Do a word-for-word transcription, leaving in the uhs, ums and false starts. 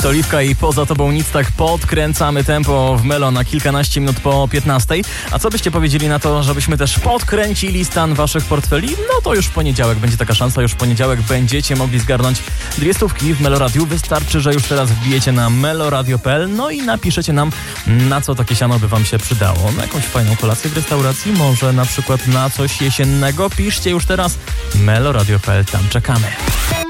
Oliwka i Poza Tobą nic, tak podkręcamy tempo w Melo na kilkanaście minut po piętnastej. A co byście powiedzieli na to, żebyśmy też podkręcili stan waszych portfeli? No to już w poniedziałek będzie taka szansa, już w poniedziałek będziecie mogli zgarnąć dwie stówki w Meloradiu. Wystarczy, że już teraz wbijecie na meloradio kropka p l, no i napiszecie nam, na co takie siano by wam się przydało. Na jakąś fajną kolację w restauracji, może na przykład na coś jesiennego? Piszcie już teraz meloradio kropka p l, tam czekamy.